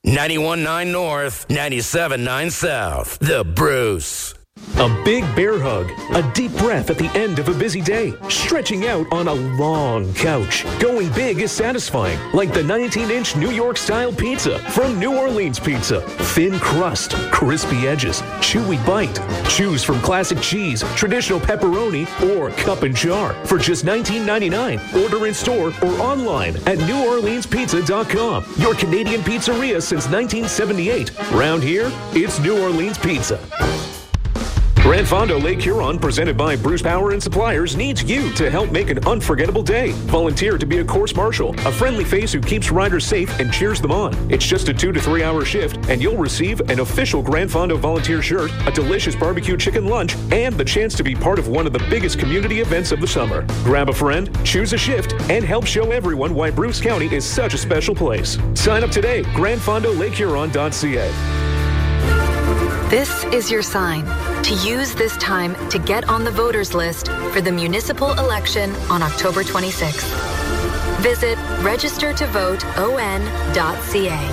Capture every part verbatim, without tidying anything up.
ninety-one point nine North, ninety-seven point nine South. The Bruce. A big bear hug, a deep breath at the end of a busy day, stretching out on a long couch. Going big is satisfying, like the nineteen-inch New York-style pizza from New Orleans Pizza. Thin crust, crispy edges, chewy bite. Choose from classic cheese, traditional pepperoni, or cup and jar for just nineteen ninety-nine. Order in store or online at new orleans pizza dot com. Your Canadian pizzeria since nineteen seventy-eight. Round here, it's New Orleans Pizza. Grand Fondo Lake Huron, presented by Bruce Power and Suppliers, needs you to help make an unforgettable day. Volunteer to be a course marshal, a friendly face who keeps riders safe and cheers them on. It's just a two to three hour shift, and you'll receive an official Grand Fondo volunteer shirt, a delicious barbecue chicken lunch, and the chance to be part of one of the biggest community events of the summer. Grab a friend, choose a shift, and help show everyone why Bruce County is such a special place. Sign up today, grand fondo lake huron dot c a. This is your sign to use this time to get on the voters list for the municipal election on October twenty-sixth. Visit register to vote o n dot c a.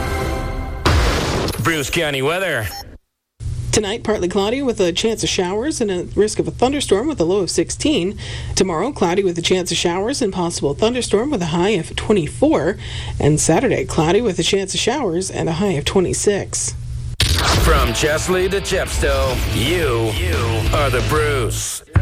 Bruce County weather. Tonight, partly cloudy with a chance of showers and a risk of a thunderstorm with a low of sixteen. Tomorrow, cloudy with a chance of showers and possible thunderstorm with a high of twenty-four. And Saturday, cloudy with a chance of showers and a high of twenty-six. From Chesley to Chepstow, you, you are the Bruce.